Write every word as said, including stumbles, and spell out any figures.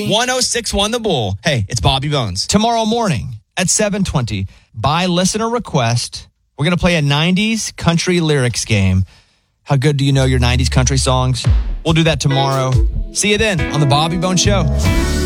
twenty. one oh six one The Bull. Hey, it's Bobby Bones. Tomorrow morning at seven twenty, by listener request, we're going to play a nineties country lyrics game. How good do you know your nineties country songs? We'll do that tomorrow. See you then on The Bobby Bones Show.